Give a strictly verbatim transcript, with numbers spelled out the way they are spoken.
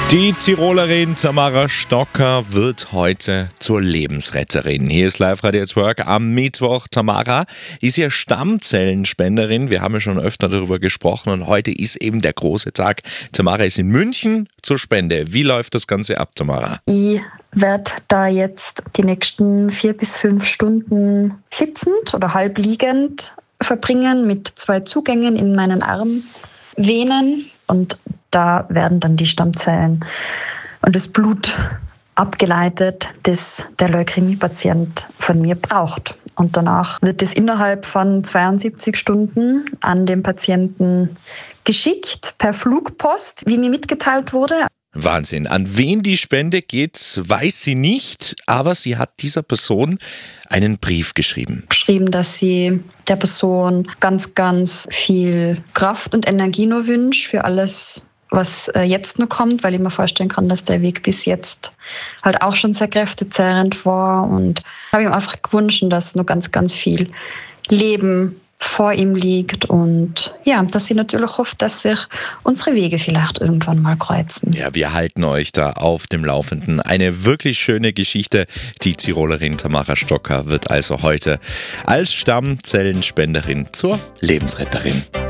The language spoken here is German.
Die Tirolerin Tamara Stocker wird heute zur Lebensretterin. Hier ist Live-Radio at Work am Mittwoch. Tamara ist ja Stammzellenspenderin. Wir haben ja schon öfter darüber gesprochen und heute ist eben der große Tag. Tamara ist in München zur Spende. Wie läuft das Ganze ab, Tamara? Ich werde da jetzt die nächsten vier bis fünf Stunden sitzend oder halb liegend verbringen mit zwei Zugängen in meinen Armvenen und da werden dann die Stammzellen und das Blut abgeleitet, das der Leukämie-Patient von mir braucht. Und danach wird es innerhalb von zweiundsiebzig Stunden an den Patienten geschickt, per Flugpost, wie mir mitgeteilt wurde. Wahnsinn. An wen die Spende geht, weiß sie nicht, aber sie hat dieser Person einen Brief geschrieben. Geschrieben, dass sie der Person ganz, ganz viel Kraft und Energie nur wünscht für alles, was jetzt noch kommt, weil ich mir vorstellen kann, dass der Weg bis jetzt halt auch schon sehr kräftezehrend war und habe ihm einfach gewünscht, dass noch ganz, ganz viel Leben vor ihm liegt und ja, dass sie natürlich hofft, dass sich unsere Wege vielleicht irgendwann mal kreuzen. Ja, wir halten euch da auf dem Laufenden. Eine wirklich schöne Geschichte. Die Tirolerin Tamara Stocker wird also heute als Stammzellenspenderin zur Lebensretterin.